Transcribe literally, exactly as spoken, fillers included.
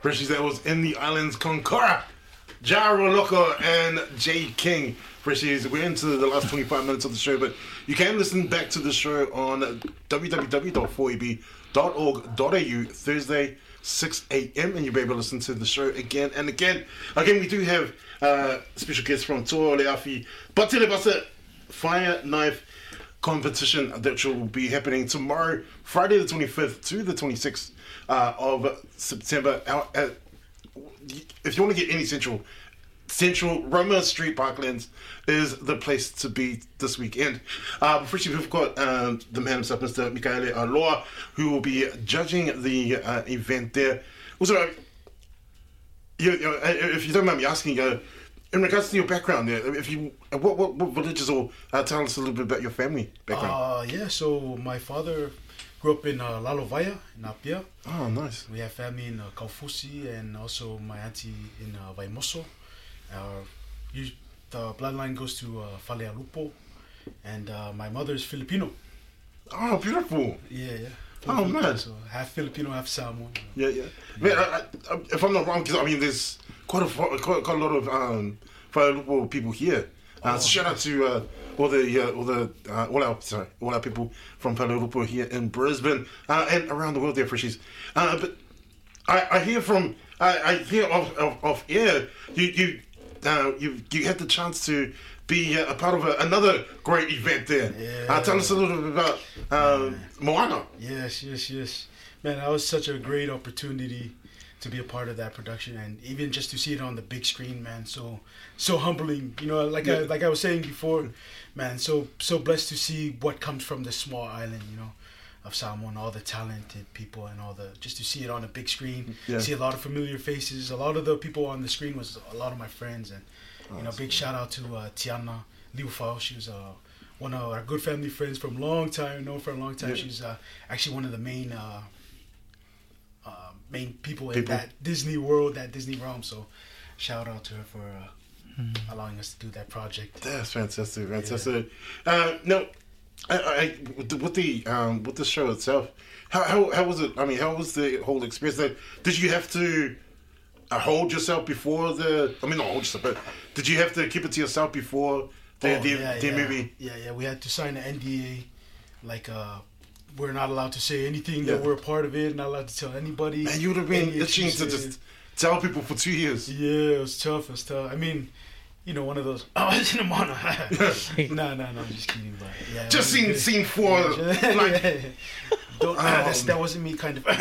Freshies, that was In the Islands Concora, Jaro Loco and Jay King. Freshies, we're into the last twenty-five minutes of the show, but you can listen back to the show on w w w dot four e b dot org dot a u Thursday, six a.m. and you'll be able to listen to the show again and again. Again, we do have uh, special guests from Toa Leafi, Batele Basa Fire Knife competition that will be happening tomorrow, Friday the twenty-fifth to the twenty-sixth uh, of September. Out at, if you want to get any central, Central Roma Street Parklands is the place to be this weekend. Uh, but first, we've got um, the man himself, Mister Mikaele Aloa, who will be judging the uh, event there. Also, uh, you, you, if you don't mind me asking, uh, in regards to your background there, if you what what, what villages or uh, tell us a little bit about your family background. Uh, yeah, so my father grew up in uh, Lalovaya, in Apia. Oh, nice. We have family in uh, Kaufusi and also my auntie in uh, Vaimoso. Uh, you, the bloodline goes to uh, Falealupo, and uh, my mother is Filipino. Oh, beautiful. Yeah, yeah. Oh, man. So half Filipino, half Samoan. Yeah, yeah. yeah. Man, I, I, if I'm not wrong, because I mean, there's quite a quite, quite a lot of um, Falealupo people here. Uh, oh, so shout out to uh, all the uh, all the uh, all our sorry all our people from Falealupo here in Brisbane uh, and around the world there, Freshies. Uh, but I, I hear from I, I hear of of, of yeah you you. Uh, you you had the chance to be uh, a part of a, another great event there. Yeah. Uh, tell us a little bit about uh, Moana. Yes, yes, yes. Man, that was such a great opportunity to be a part of that production, and even just to see it on the big screen, man. So so humbling, you know. Like yeah. I like I was saying before, man. So so blessed to see what comes from this small island, you know, of Samoa, all the talented people and all the just to see it on a big screen, yeah. see a lot of familiar faces. A lot of the people on the screen was a lot of my friends, and oh, you know, big cool. Shout out to uh, Tiana Liufao. She was uh, one of our good family friends from a long time, known for a long time. Yeah. She's uh, actually one of the main uh, uh, main people, people in that Disney world, that Disney realm. So shout out to her for uh, mm-hmm. allowing us to do that project. That's fantastic, fantastic. Yeah. Uh, no. I, I, with the um, with the show itself, how, how how was it? I mean, how was the whole experience? That did you have to uh, hold yourself before the? I mean, not hold yourself, but did you have to keep it to yourself before the oh, the, yeah, the yeah. movie? Yeah, yeah. We had to sign an N D A, like uh, we're not allowed to say anything yeah. that we're a part of it. Not allowed to tell anybody. And you would have been itching to just tell people for two years. Yeah, it was tough. It was tough. I mean. You know, one of those. Oh, it's in a mono. no, no, no. I'm just kidding. But yeah, just seen, seen four. Like, Don't, oh, that's, that wasn't me, kind of.